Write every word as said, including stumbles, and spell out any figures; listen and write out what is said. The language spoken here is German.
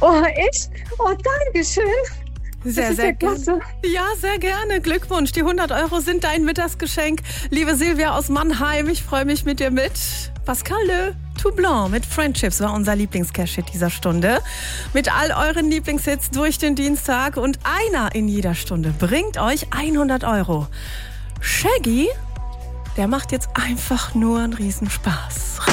Oh, echt? Oh, danke schön. Sehr, das sehr ja gerne. Ja, sehr gerne. Glückwunsch. Die hundert Euro sind dein Mittagsgeschenk. Liebe Silvia aus Mannheim, ich freue mich mit dir mit. Pascal Le Tout Blanc mit Friendships war unser Lieblingscash-Hit dieser Stunde. Mit all euren Lieblingshits durch den Dienstag. Und einer in jeder Stunde bringt euch hundert Euro. Shaggy, der macht jetzt einfach nur einen Riesenspaß.